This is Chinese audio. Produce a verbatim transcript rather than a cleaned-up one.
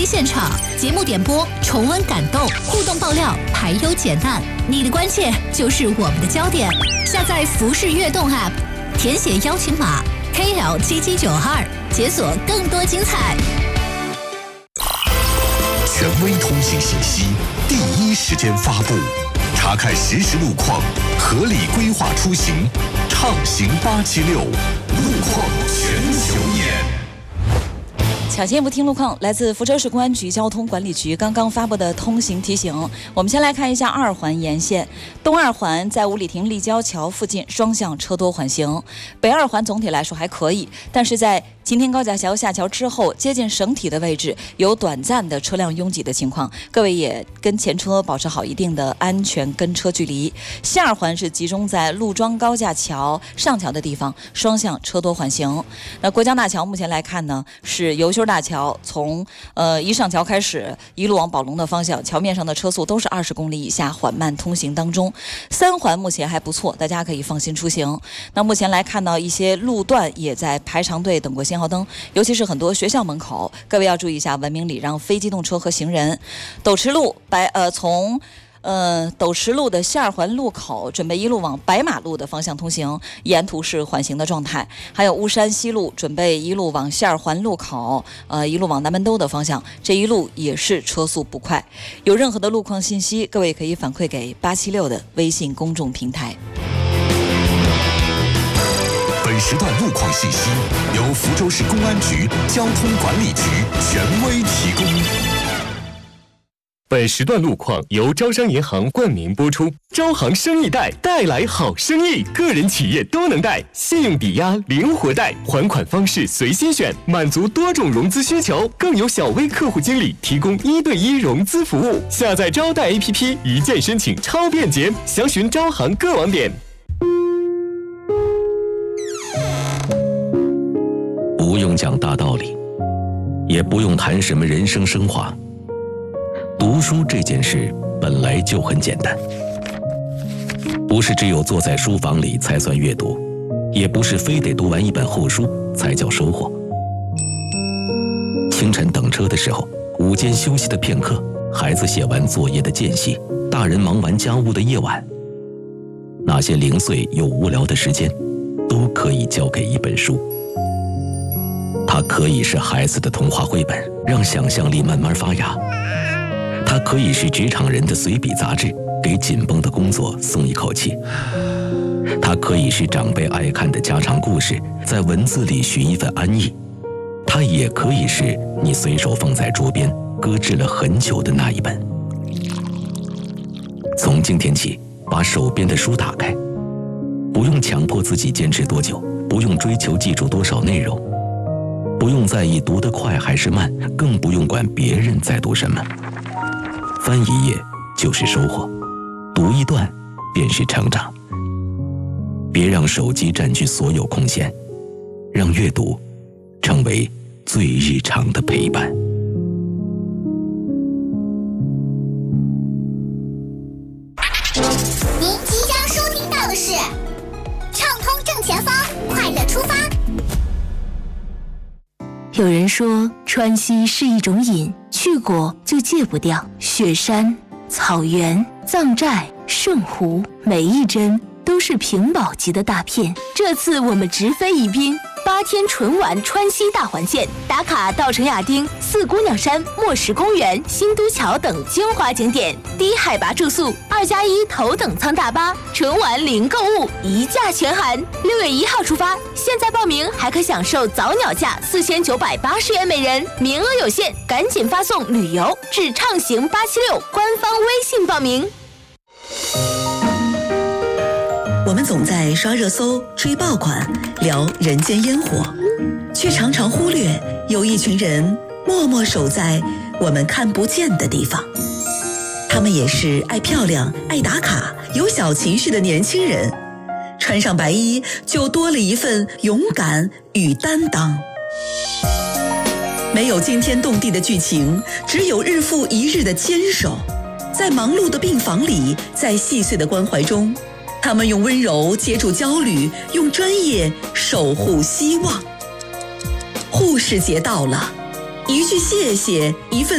现场，节目点播，重温感动，互动爆料，排忧解难。你的关切就是我们的焦点。下载服饰悦动 App， 填写邀请码 K L 七七九二，解锁更多精彩。 权威通信信息，第一时间发布，查看实时路况，合理规划出行，畅行八七六，路况全球眼。 抢先不听路况，来自福州市公安局交通管理局刚刚发布的通行提醒。我们先来看一下二环沿线，东二环在五里亭立交桥附近双向车多缓行，北二环总体来说还可以，但是在擎天高架桥下桥之后，接近省体的位置有短暂的车辆拥挤的情况，各位也跟前车保持好一定的安全跟车距离。西二环是集中在陆庄高架桥上桥的地方，双向车多缓行。那国江大桥目前来看呢，是由修大桥从呃一上桥开始，一路往宝龙的方向，桥面上的车速都是二十公里以下，缓慢通行当中。三环目前还不错，大家可以放心出行。那目前来看到一些路段也在排长队等过信号灯，尤其是很多学校门口，各位要注意一下文明礼让非机动车和行人。斗池路白呃从呃斗池路的西二环路口准备一路往白马路的方向通行，沿途是缓行的状态。还有巫山西路准备一路往西二环路口呃一路往南门兜的方向，这一路也是车速不快。有任何的路况信息，各位可以反馈给八七六的微信公众平台。 本时段路况信息由福州市公安局交通管理局权威提供。 本时段路况由招商银行冠名播出。招行生意贷带来好生意，个人企业都能贷，信用抵押、灵活贷，还款方式随心选，满足多种融资需求，更有小微客户经理提供一对一融资服务。下载招贷 A P P， 一键申请超便捷，详询招行各网点。 不用讲大道理，也不用谈什么人生升华。读书这件事本来就很简单，不是只有坐在书房里才算阅读，也不是非得读完一本厚书才叫收获。清晨等车的时候，午间休息的片刻，孩子写完作业的间隙，大人忙完家务的夜晚，那些零碎又无聊的时间，都可以交给一本书。它可以是孩子的童话绘本，让想象力慢慢发芽；它可以是职场人的随笔杂志，给紧绷的工作松一口气；它可以是长辈爱看的家常故事，在文字里寻一份安逸；它也可以是你随手放在桌边搁置了很久的那一本。从今天起，把手边的书打开，不用强迫自己坚持多久，不用追求记住多少内容，不用在意读得快还是慢，更不用管别人在读什么。翻一页就是收获，读一段便是成长。别让手机占据所有空闲，让阅读成为最日常的陪伴。 您即将收听到的是畅通正前方，快乐出发。 有人说川西是一种瘾，去过就戒不掉。雪山、草原、藏寨、圣湖，每一帧都是屏保级的大片。这次我们直飞宜宾，八天纯玩川西大环线，打卡稻城亚丁、四姑娘山、莫石公园、新都桥等精华景点，低海拔住宿，二加一头等舱大巴，纯玩零购物，一价全含。六月一号出发，现在报名还可享受早鸟价四千九百八十元每人，名额有限，赶紧发送旅游至畅行八七六官方微信报名。 我们总在刷热搜、追爆款、聊人间烟火，却常常忽略有一群人默默守在我们看不见的地方。他们也是爱漂亮、爱打卡、有小情绪的年轻人，穿上白衣就多了一份勇敢与担当。没有惊天动地的剧情，只有日复一日的坚守。在忙碌的病房里，在细碎的关怀中，他们用温柔接住焦虑，用专业守护希望。护士节到了，一句谢谢，一份